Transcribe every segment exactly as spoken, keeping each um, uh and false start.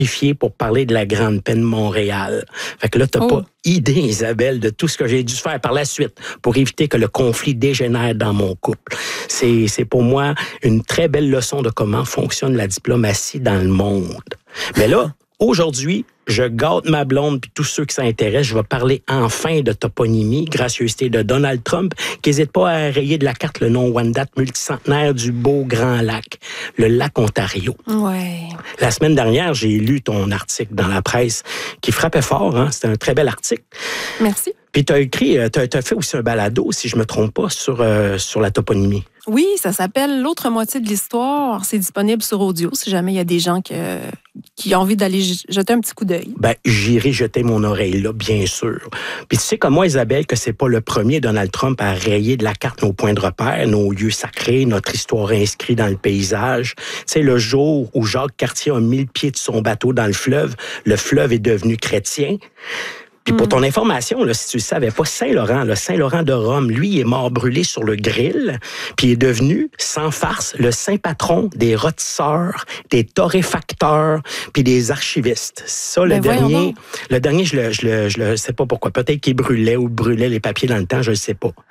pour parler de la Grande Paix de Montréal. Fait que là, t'as oh. pas idée, Isabelle, de tout ce que j'ai dû faire par la suite pour éviter que le conflit dégénère dans mon couple. C'est, c'est pour moi une très belle leçon de comment fonctionne la diplomatie dans le monde. Mais là, aujourd'hui, je gâte ma blonde puis tous ceux qui s'intéressent. Je vais parler enfin de toponymie, gracieuseté de Donald Trump, qui n'hésite pas à rayer de la carte le nom Wendat multicentenaire du beau Grand Lac, le lac Ontario. Ouais. La semaine dernière, j'ai lu ton article dans la presse qui frappait fort. Hein? C'était un très bel article. Merci. Puis tu as écrit, tu as fait aussi un balado, si je me trompe pas, sur, euh, sur la toponymie. Oui, ça s'appelle L'autre moitié de l'histoire. C'est disponible sur audio si jamais il y a des gens que, qui ont envie d'aller jeter un petit coup d'œil. Ben, j'irai jeter mon oreille là, bien sûr. Puis tu sais comme moi, Isabelle, que c'est pas le premier Donald Trump à rayer de la carte nos points de repère, nos lieux sacrés, notre histoire inscrite dans le paysage. Tu sais, le jour où Jacques Cartier a mis le pied de son bateau dans le fleuve, le fleuve est devenu chrétien. Puis pour ton information, là, si tu ne savais pas, Saint-Laurent, le Saint-Laurent de Rome, lui, il est mort brûlé sur le grill, puis il est devenu, sans farce, le saint patron des rôtisseurs, des torréfacteurs, puis des archivistes. Ça, le ben dernier, le dernier, je le, je le, je le sais pas pourquoi. Peut-être qu'il brûlait ou brûlait les papiers dans le temps, je ne sais pas.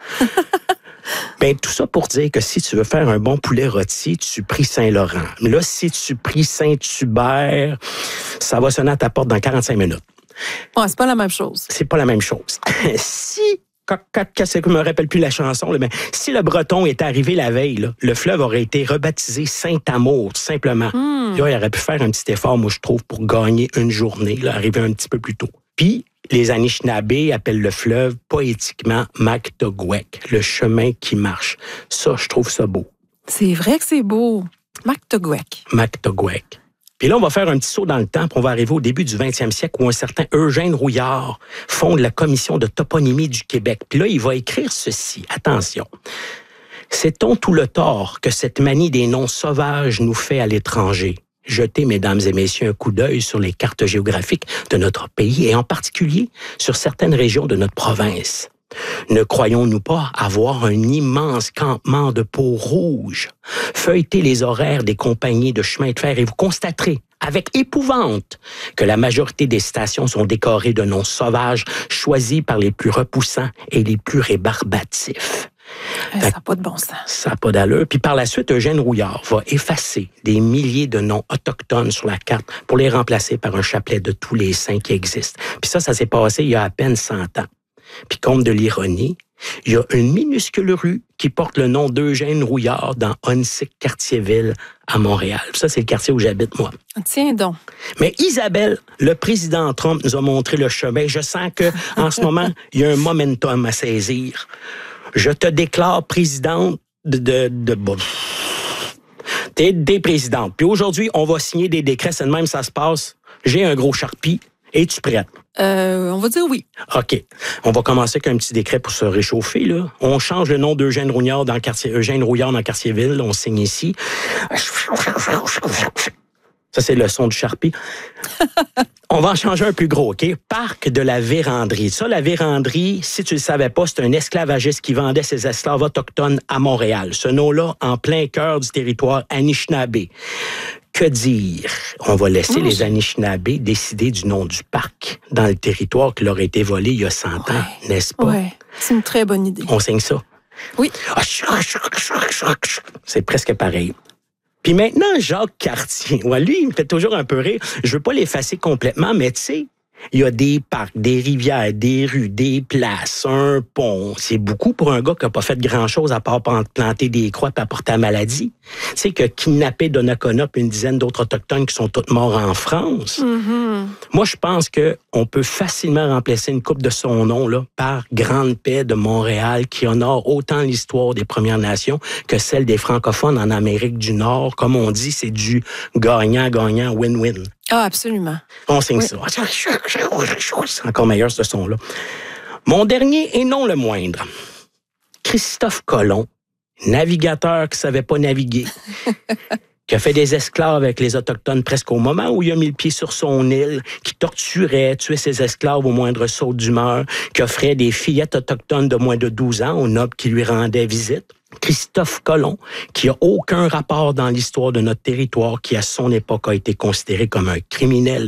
Ben, tout ça pour dire que si tu veux faire un bon poulet rôti, tu pries Saint-Laurent. Là, si tu pries Saint-Hubert, ça va sonner à ta porte dans quarante-cinq minutes. Ouais, c'est pas la même chose. C'est pas la même chose. Si, quand, quand, quand je me rappelle plus la chanson, là, mais si le Breton était arrivé la veille, là, le fleuve aurait été rebaptisé Saint-Amour, tout simplement. Mm. Là, il aurait pu faire un petit effort, moi, je trouve, pour gagner une journée, là, arriver un petit peu plus tôt. Puis, les Anishinabés appellent le fleuve poétiquement Mactogwek, le chemin qui marche. Ça, je trouve ça beau. C'est vrai que c'est beau. Mactogwek. Mactogwek. Puis là, on va faire un petit saut dans le temps, puis on va arriver au début du vingtième siècle où un certain Eugène Rouillard fonde la Commission de toponymie du Québec. Puis là, il va écrire ceci. Attention. Sait-on tout le tort que cette manie des noms sauvages nous fait à l'étranger? Jetez, mesdames et messieurs, un coup d'œil sur les cartes géographiques de notre pays et en particulier sur certaines régions de notre province. Ne croyons-nous pas avoir un immense campement de peau rouge? Feuilletez les horaires des compagnies de chemin de fer et vous constaterez avec épouvante que la majorité des stations sont décorées de noms sauvages choisis par les plus repoussants et les plus rébarbatifs. Ça n'a pas de bon sens. Ça n'a pas d'allure. Puis par la suite, Eugène Rouillard va effacer des milliers de noms autochtones sur la carte pour les remplacer par un chapelet de tous les saints qui existent. Puis ça, ça s'est passé il y a à peine cent ans. Puis, compte de l'ironie, il y a une minuscule rue qui porte le nom d'Eugène Rouillard dans Onsic-Cartierville à Montréal. Ça, c'est le quartier où j'habite, moi. Tiens donc. Mais Isabelle, le président Trump nous a montré le chemin. Je sens que en ce moment, il y a un momentum à saisir. Je te déclare présidente de... de, de bon, t'es des présidentes. Puis aujourd'hui, on va signer des décrets. C'est de même ça se passe. J'ai un gros charpie. Es-tu prête? Euh, on va dire oui. OK. On va commencer avec un petit décret pour se réchauffer, là. On change le nom d'Eugène Rouillard dans le quartier, Eugène Rouillard dans Cartierville. On signe ici. Ça, c'est le son du charpie. On va en changer un plus gros, OK? Parc de la Vérandrie. Ça, la Vérandrie, si tu ne le savais pas, c'est un esclavagiste qui vendait ses esclaves autochtones à Montréal. Ce nom-là, en plein cœur du territoire Anishinabé. Que dire? On va laisser mmh. les Anishinabés décider du nom du parc dans le territoire qui leur a été volé il y a cent ans, ouais. n'est-ce pas? Oui, c'est une très bonne idée. On signe ça? Oui. C'est presque pareil. Puis maintenant, Jacques Cartier, ouais, lui, il me fait toujours un peu rire. Je veux pas l'effacer complètement, mais tu sais, il y a des parcs, des rivières, des rues, des places, un pont. C'est beaucoup pour un gars qui n'a pas fait grand-chose à part planter des croix et apporter la maladie. Tu sais, que kidnapper Donnacona puis une dizaine d'autres Autochtones qui sont tous morts en France. Mm-hmm. Moi, je pense qu'on peut facilement remplacer une coupe de son nom là, par Grande Paix de Montréal qui honore autant l'histoire des Premières Nations que celle des francophones en Amérique du Nord. Comme on dit, c'est du gagnant-gagnant, win-win. Ah, absolument. On signe oui. ça. C'est encore meilleur, ce son-là. Mon dernier, et non le moindre, Christophe Colomb, navigateur qui ne savait pas naviguer, qui a fait des esclaves avec les Autochtones presque au moment où il a mis le pied sur son île, qui torturait, tuait ses esclaves au moindre saut d'humeur, qui offrait des fillettes autochtones de moins de douze ans aux nobles qui lui rendaient visite. Christophe Colomb, qui n'a aucun rapport dans l'histoire de notre territoire, qui à son époque a été considéré comme un criminel